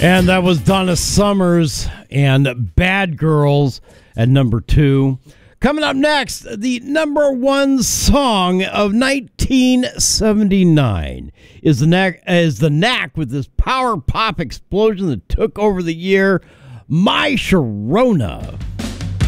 And that was Donna Summers and Bad Girls at number 2. Coming up next, the number 1 song of 1979 is the Knack with this power pop explosion that took over the year, My Sharona.